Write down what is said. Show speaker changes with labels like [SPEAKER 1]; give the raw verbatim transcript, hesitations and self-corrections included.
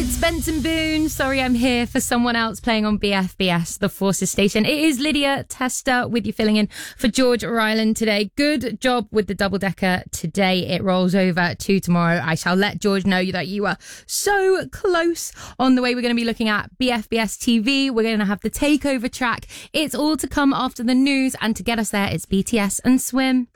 [SPEAKER 1] It's Benson Boone. Sorry, I'm here for someone else playing on B F B S, the Forces station. It is Lydia Tester with you filling in for George Ryland today. Good job with the double decker today. It rolls over to tomorrow. I shall let George know that you are so close. On the way, we're going to be looking at B F B S T V. We're going to have the takeover track. It's all to come after the news. And to get us there, it's B T S and Swim.